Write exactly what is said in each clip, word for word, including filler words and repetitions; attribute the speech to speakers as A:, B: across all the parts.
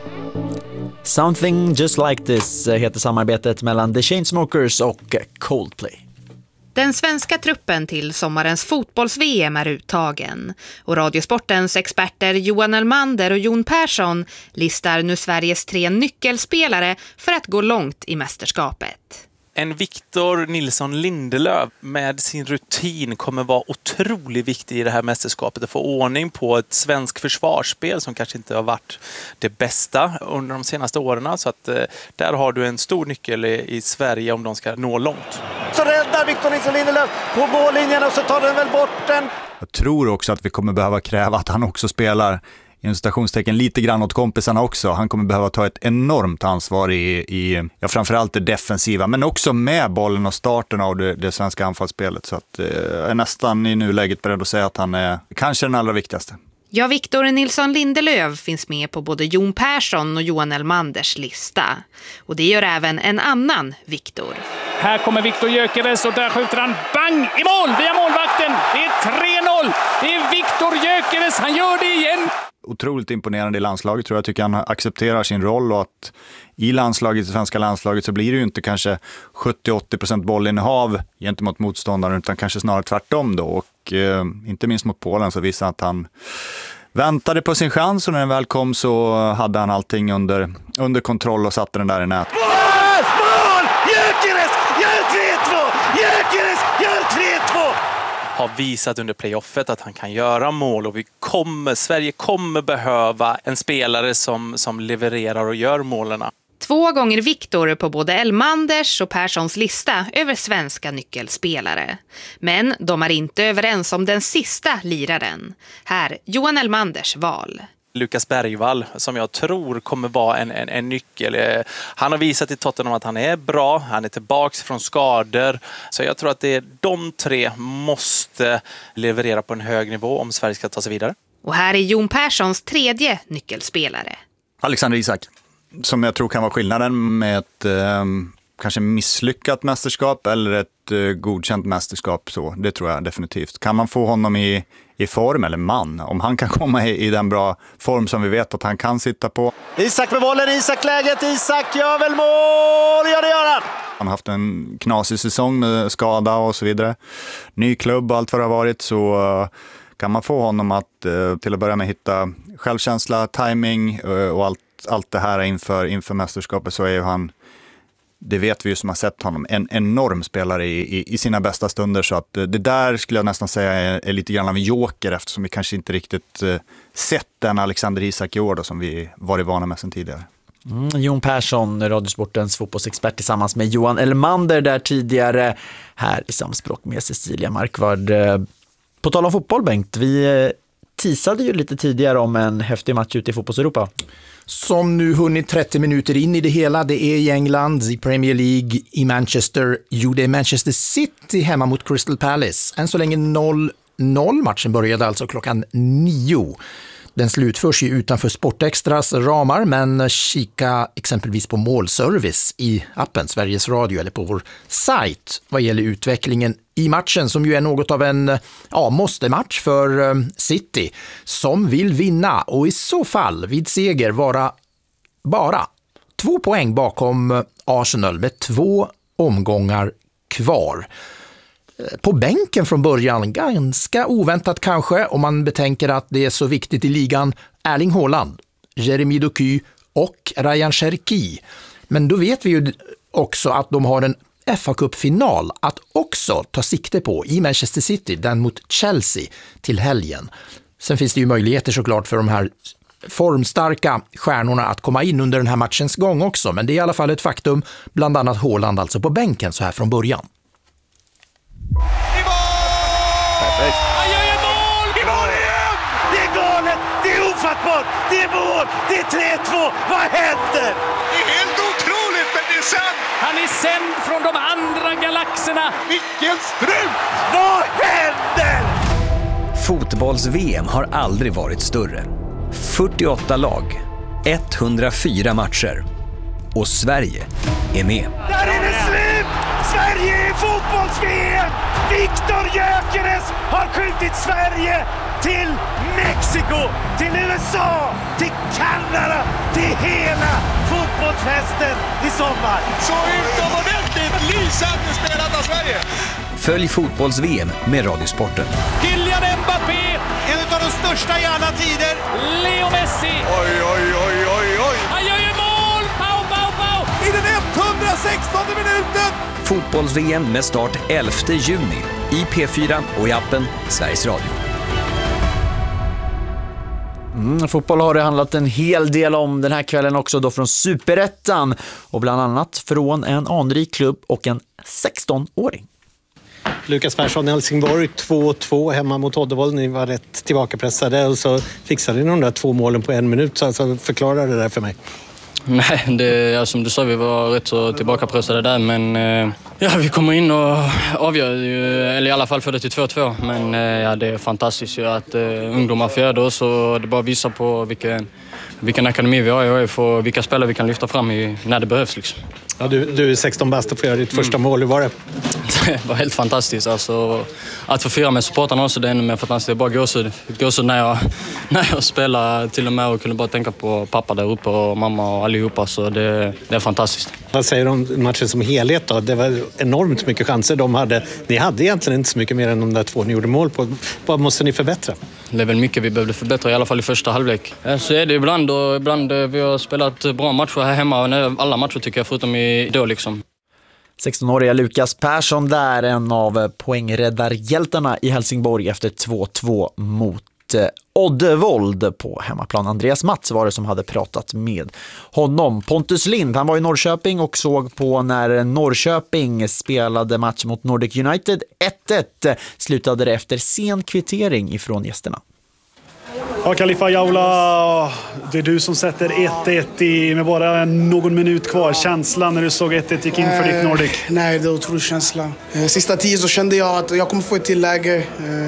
A: Something Just Like This heter samarbetet mellan The Chainsmokers och Coldplay.
B: Den svenska truppen till sommarens fotbolls-V M är uttagen och Radiosportens experter Johan Elmander och Jon Persson listar nu Sveriges tre nyckelspelare för att gå långt i mästerskapet.
C: En Victor Nilsson Lindelöf med sin rutin kommer vara otroligt viktig i det här mästerskapet att få ordning på ett svensk försvarsspel som kanske inte har varit det bästa under de senaste åren. Så att eh, där har du en stor nyckel i, i Sverige om de ska nå långt.
D: Så räddar Victor Nilsson Lindelöf på mållinjen och så tar den väl bort den.
E: Jag tror också att vi kommer behöva kräva att han också spelar i stationstecken lite grann åt kompisarna också. Han kommer behöva ta ett enormt ansvar i, i ja, framförallt det defensiva, men också med bollen och starten av det, det svenska anfallsspelet. Så att, eh, jag är nästan i nuläget beredd att säga att han är kanske den allra viktigaste.
B: Ja, Victor Nilsson Lindelöf finns med på både Jon Persson och Johan Elmanders lista. Och det gör även en annan Victor.
F: Här kommer Victor Gyökeres och där skjuter han bang i mål via målvakten. Det är tre noll. Det är Victor Gyökeres. Han gör det igen.
E: Otroligt imponerande i landslaget tror jag. Jag tycker han accepterar sin roll och att i landslaget, i svenska landslaget så blir det ju inte kanske sjuttio till åttio procent bollinnehav gentemot motståndaren utan kanske snarare tvärtom då. Och eh, inte minst mot Polen så visade att han väntade på sin chans och när den väl kom så hade han allting under, under kontroll och satte den där i nät.
D: Mål! Mål! Gyökeres gör tre två! Gyökeres gör tre två!
C: Har visat under playoffet att han kan göra mål och vi kommer, Sverige kommer behöva en spelare som, som levererar och gör målen.
B: Två gånger Victor på både Elmanders och Perssons lista över svenska nyckelspelare. Men de är inte överens om den sista liraren. Här Johan Elmanders val.
C: Lukas Bergvall som jag tror kommer vara en, en, en nyckel. Han har visat i Tottenham att han är bra. Han är tillbaka från skador. Så jag tror att det är de tre måste leverera på en hög nivå om Sverige ska ta sig vidare.
B: Och här är Jon Perssons tredje nyckelspelare.
E: Alexander Isak. Som jag tror kan vara skillnaden med ett eh, kanske misslyckat mästerskap eller ett eh, godkänt mästerskap. Så, det tror jag definitivt. Kan man få honom i, i form, eller man, om han kan komma i, i den bra form som vi vet att han kan sitta på.
D: Isak med bollen, Isak läget, Isak gör väl mål, ja det gör han!
E: Han har haft en knasig säsong med skada och så vidare. Ny klubb och allt vad det har varit så uh, kan man få honom att uh, till att börja med hitta självkänsla, timing uh, och allt allt det här inför, inför mästerskapet så är ju han, det vet vi ju som har sett honom, en enorm spelare i, i, i sina bästa stunder så att det där skulle jag nästan säga är, är lite grann av en joker eftersom vi kanske inte riktigt uh, sett den Alexander Isak i år då, som vi varit vana med sedan tidigare.
A: Mm, Jon Persson, Radiosportens fotbollsexpert tillsammans med Johan Elmander där tidigare här i samspråk med Cecilia Markvard. På tal om fotboll, Bengt, vi teasade ju lite tidigare om en häftig match ute i fotbolls-Europa.
G: Som nu hunnit trettio minuter in i det hela. Det är i England, i Premier League, i Manchester. Jo, det är Manchester City hemma mot Crystal Palace. Än så länge noll noll. Matchen började alltså klockan nio. Den slutförs ju utanför Sportextras ramar, men kika exempelvis på målservice i appen Sveriges Radio eller på vår sajt vad gäller utvecklingen i matchen som ju är något av en ja, måste-match för City som vill vinna och i så fall vid seger vara bara två poäng bakom Arsenal med två omgångar kvar. På bänken från början, ganska oväntat kanske om man betänker att det är så viktigt i ligan, Erling Haaland, Jeremy Doku och Ryan Cherki. Men då vet vi ju också att de har en F A-cupfinal att också ta sikte på i Manchester City, den mot Chelsea till helgen. Sen finns det ju möjligheter såklart för de här formstarka stjärnorna att komma in under den här matchens gång också, men det är i alla fall ett faktum, bland annat Haaland alltså på bänken så här från början.
D: I mål!
E: Perfekt.
D: Han gör ju mål! I mål igen! Det är galet! Det är ofattbart! Det är mål! Det är tre två! Vad händer?
H: Det är helt otroligt, men det är sant!
F: Han är sänd från de andra galaxerna.
H: Vilken strut!
D: Vad händer?
I: Fotbolls-V M har aldrig varit större. fyrtioåtta lag, etthundrafyra matcher. Och Sverige är med.
D: Där är det slut! Sverige är fotbolls-V M! Victor Gyökeres har skjutit Sverige till Mexiko, till U S A, till Kanada, till hela fotbollsfesten i sommar.
H: Så utomordentligt lysande spelat av Sverige.
I: Följ fotbolls-V M med Radiosporten.
F: Kylian Mbappé,
D: En av de största i alla tider.
F: Leo Messi.
H: Oj, oj, oj, oj, oj.
F: Han gör ju mål! Pau, pau, pau!
D: I den etthundrasextonde minuten.
I: Fotbolls-V M med start elfte juni i P fyra och i appen Sveriges Radio.
A: Mm, fotboll har det handlat en hel del om den här kvällen också då från Superettan och bland annat från en anrik klubb och en sexton-åring.
J: Lukas Persson i Helsingborg, två två hemma mot Oddevold. Ni var rätt tillbakapressade och så fixade ni de där två målen på en minut. Så alltså, förklara det där för mig.
K: Nej, det, ja, som du sa, vi var rätt så tillbakapressade där. Men eh, ja, vi kommer in och avgör, eller i alla fall för det till två två. Men eh, ja, det är fantastiskt ju att eh, ungdomar fjärde oss och det bara visar på vilken, vilken akademi vi har i A I F och vilka spelare vi kan lyfta fram i, när det behövs. Liksom.
J: Ja, du, du är sexton bast och får göra ditt första mm. mål. Hur var det?
K: Det var helt fantastiskt. Alltså, att få fira med supportarna också, det är ännu mer fantastiskt. Det är bara gåshud. Gåshud när jag, när jag spelar till och med och kunde bara tänka på pappa där uppe och mamma och allihopa. Så det, det är fantastiskt.
J: Vad säger du om matchen som helhet då? Det var enormt mycket chanser de hade. Ni hade egentligen inte så mycket mer än de där två ni gjorde mål på. Vad måste ni förbättra?
K: Det är väl mycket vi behövde förbättra, i alla fall i första halvlek. Så är det ibland och ibland vi har spelat bra matcher här hemma. Alla matcher tycker jag, förutom i då liksom.
A: sexton-åriga Lukas Persson där, en av poängräddarhjältarna i Helsingborg efter två två mot Oddevold på hemmaplan. Andreas Mats var det som hade pratat med honom. Pontus Lind, han var i Norrköping och såg på när Norrköping spelade match mot Nordic United. ett ett slutade det efter sen kvittering ifrån gästerna.
L: Ja, Khalifa Jaula, det är du som sätter ett ett i, med bara någon minut kvar. Känslan när du såg ett ett gick in för ditt Nordic?
M: Nej, det är otrolig känsla. Sista tio så kände jag att jag kommer få ett till läge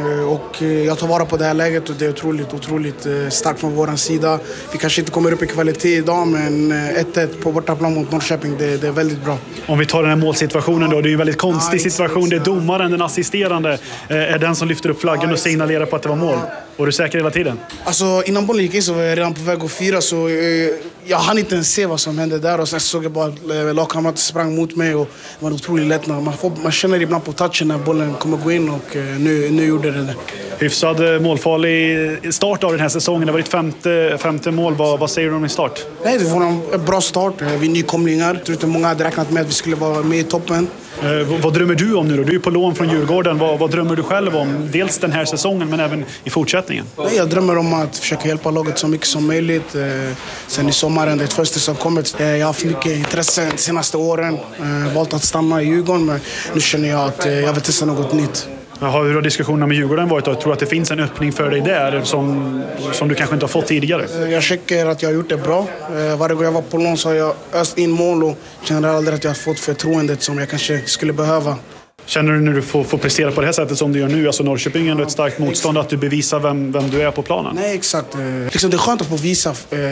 M: och jag tar vara på det här läget och det är otroligt, otroligt starkt från vår sida. Vi kanske inte kommer upp i kvalitet idag, men ett ett på bortaplan mot Norrköping, det, det är väldigt bra.
L: Om vi tar den här målsituationen då, det är ju en väldigt konstig ja, situation. Det är domaren, den assisterande, är den som lyfter upp flaggan och signalerar på att det var mål. Och du är säker hela tiden?
M: Alltså innan bollen gick in så var jag redan på väg att fira, så eh, jag hann inte ens se vad som hände där. Och sen såg jag bara att lagkamrater sprang mot mig och det var otroligt lättnad. Man, får, man känner ibland på touchen när bollen kommer gå in och eh, nu, nu gjorde det det.
L: Hyfsad målfarlig start av den här säsongen. Det var ditt femte, femte mål. Vad, vad säger du om din start?
M: Nej, det var en bra start. Vi är nykomlingar. Jag tror inte många hade räknat med att vi skulle vara med i toppen.
L: Eh, vad, vad drömmer du om nu då? Du är på lån från Djurgården. Vad, vad drömmer du själv om? Dels den här säsongen men även i fortsättningen.
M: Nej, jag drömmer om att försöka hjälpa laget så mycket som möjligt. Eh, sen i sommaren, det är det första som kommit. Eh, jag har haft mycket intresse de senaste åren. Eh, valt att stanna i Djurgården, men nu känner jag att eh, jag vill testa något nytt.
L: Jaha, hur har diskussionerna med Djurgården varit då? Jag tror att det finns en öppning för dig där som, som du kanske inte har fått tidigare.
M: Jag tycker att jag har gjort det bra. Varje gång jag var på lån så har jag öst in mål och känner aldrig att jag har fått förtroendet som jag kanske skulle behöva.
L: Känner du när du får, får prestera på det här sättet som du gör nu, alltså Norrköping är ett starkt motstånd, att du bevisar vem, vem du är på planen?
M: Nej, exakt. Liksom det är skönt att få visa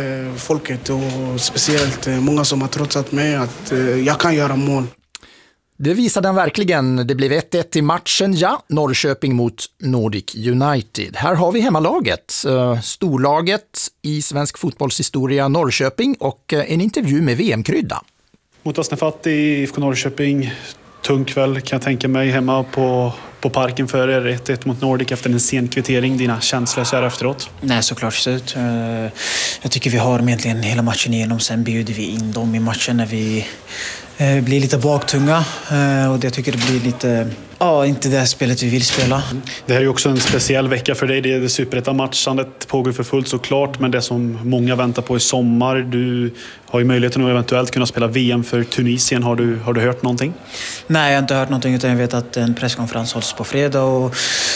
M: folket och speciellt många som har trotsat mig att jag kan göra mål.
G: Det visade den verkligen. Det blev ett ett i matchen, ja. Norrköping mot Nordic United. Här har vi hemmalaget, storlaget i svensk fotbollshistoria Norrköping och en intervju med V M-krydda.
L: Mot Asnefati i I F K Norrköping, tung kväll kan jag tänka mig, hemma på, på parken för er, ett ett mot Nordic efter en sen kvittering. Dina känslor så här efteråt?
N: Nej, såklart slut. Jag tycker vi har egentligen hela matchen igenom. Sen bjuder vi in dem i matchen när vi blir lite baktunga och jag tycker det blir lite, ja, inte det här spelet vi vill spela.
L: Det här är ju också en speciell vecka för dig. Det är det Superettan-matchandet pågår för fullt såklart, men det som många väntar på i sommar. Du har ju möjligheten att eventuellt kunna spela V M för Tunisien. Har du, har du hört någonting?
N: Nej, jag har inte hört någonting, utan jag vet att en presskonferens hålls på fredag och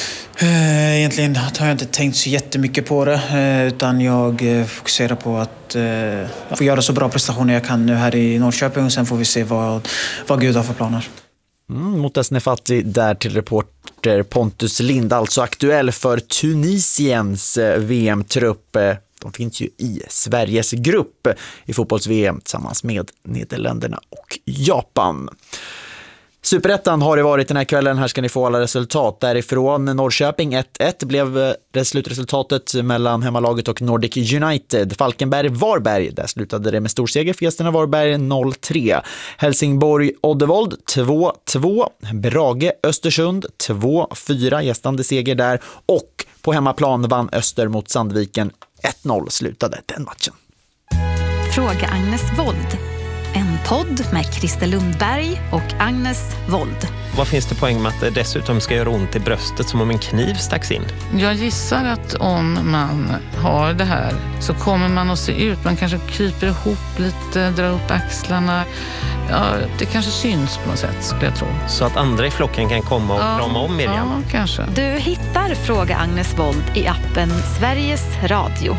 N: egentligen har jag inte tänkt så jättemycket på det, utan jag fokuserar på att få göra så bra prestationer jag kan nu här i Norrköping och sen får vi se vad, vad Gud har för planer.
A: Mm, mot Asnefati där till reporter Pontus Lind, alltså aktuell för Tunisiens V M-trupp. De finns ju i Sveriges grupp i fotbolls-V M tillsammans med Nederländerna och Japan. Superettan har det varit den här kvällen. Här ska ni få alla resultat därifrån. Norrköping ett ett blev slutresultatet mellan hemmalaget och Nordic United. Falkenberg-Varberg, där slutade det med storseger för gästerna Varberg noll tre. Helsingborg-Oddevold två två. Brage-Östersund två fyra, gästande seger där. Och på hemmaplan vann Öster mot Sandviken ett noll, slutade den matchen.
O: Fråga Agnes Wold. En podd med Christer Lundberg och Agnes Wold.
P: Vad finns det poäng med att det dessutom ska göra ont i bröstet som om en kniv stacks in?
Q: Jag gissar att om man har det här så kommer man att se ut. Man kanske kryper ihop lite, drar upp axlarna. Ja, det kanske syns på något sätt, skulle jag tro.
P: Så att andra i flocken kan komma och
Q: ja,
P: krama om Miriam?
Q: Ja, kanske.
O: Du hittar Fråga Agnes Wold i appen Sveriges Radio.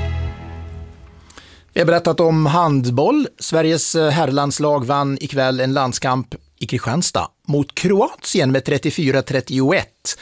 G: Vi har berättat om handboll. Sveriges herrlandslag vann ikväll en landskamp i Kristianstad mot Kroatien med trettiofyra trettioett.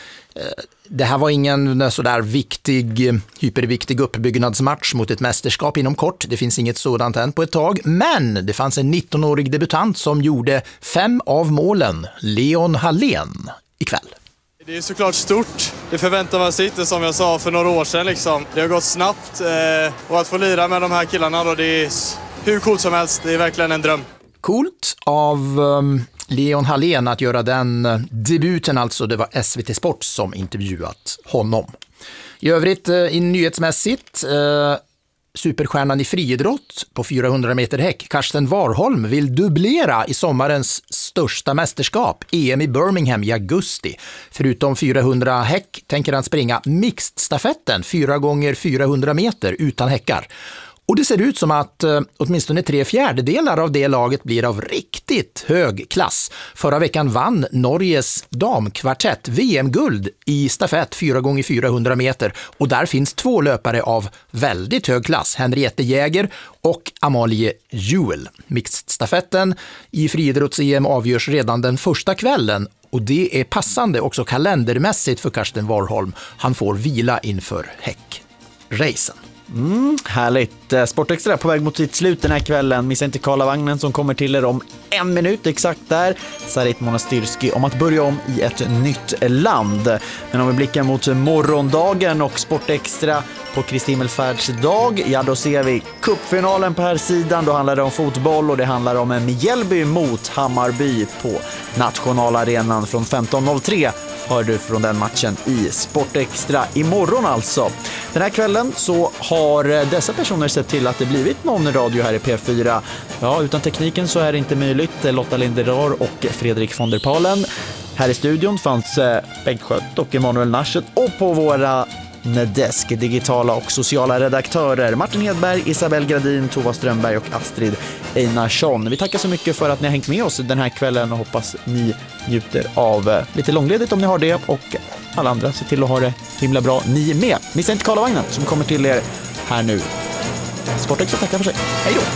G: Det här var ingen sådär viktig, hyperviktig uppbyggnadsmatch mot ett mästerskap inom kort. Det finns inget sådant än på ett tag. Men det fanns en nittonårig debutant som gjorde fem av målen. Leon Hallén ikväll.
R: Det är såklart stort. Det förväntar man sig inte, som jag sa för några år sedan. Liksom. Det har gått snabbt eh, och att få lira med de här killarna då, det är hur coolt som helst. Det är verkligen en dröm.
G: Coolt av um, Leon Hallén att göra den uh, debuten, alltså. Det var S V T Sport som intervjuat honom. I övrigt uh, i nyhetsmässigt uh, superstjärnan i friidrott på fyrahundra meter häck, Karsten Warholm, vill dubblera i sommarens största mästerskap, E M i Birmingham i augusti. Förutom fyrahundra häck tänker han springa mixed-stafetten fyra gånger fyrahundra meter utan häckar. Och det ser ut som att eh, åtminstone tre fjärdedelar av det laget blir av riktigt hög klass. Förra veckan vann Norges damkvartett V M-guld i stafett fyra gånger fyrahundra meter. Och där finns två löpare av väldigt hög klass, Henriette Jäger och Amalie Juel. Mixed-stafetten i friidrotts-E M avgörs redan den första kvällen. Och det är passande också kalendermässigt för Karsten Warholm. Han får vila inför häckracen.
A: Mm, härligt. Sportextra på väg mot sitt slut den här kvällen. Missa inte Karlavagnen som kommer till er om en minut exakt där. Sarit Monastyrski om att börja om i ett nytt land. Men om vi blickar mot morgondagen och Sportextra på Kristi himmelfärds dag, ja då ser vi cupfinalen på här sidan. Då handlar det om fotboll och det handlar om Mjällby mot Hammarby på nationalarenan från femton noll tre. Hör du från den matchen i Sportextra imorgon alltså. Den här kvällen så har dessa personer sett till att det blivit någon radio här i P fyra. Ja, utan tekniken så är det inte möjligt. Lotta Linderör och Fredrik von der Palen. Här i studion fanns Bengt Skött och Emanuel Naschet, och på våra Nedesk, digitala och sociala redaktörer Martin Hedberg, Isabel Gradin, Tova Strömberg och Astrid Einarsson. Vi tackar så mycket för att ni har hängt med oss den här kvällen och hoppas ni njuter av lite långledigt om ni har det, och alla andra ser till att ha det himla bra ni med. Missa inte Karlavagnen som kommer till er här nu. Sportex tackar för sig. Hej då!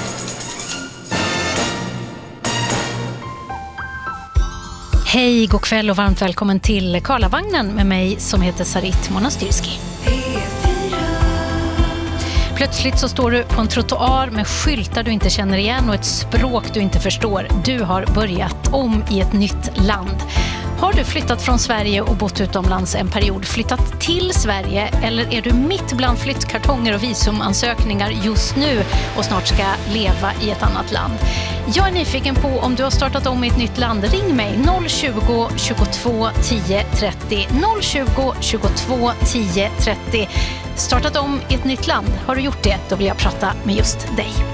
S: Hej, god kväll och varmt välkommen till Karlavagnen med mig som heter Sarit Monastyrski. Plötsligt så står du på en trottoar med skyltar du inte känner igen och ett språk du inte förstår. Du har börjat om i ett nytt land. Har du flyttat från Sverige och bott utomlands en period, flyttat till Sverige, eller är du mitt bland flyttkartonger och visumansökningar just nu och snart ska leva i ett annat land? Jag är nyfiken på om du har startat om i ett nytt land. Ring mig noll tjugo, tjugotvå, tio, trettio. noll tjugo, tjugotvå, tio, trettio. Startat om i ett nytt land. Har du gjort det? Då vill jag prata med just dig.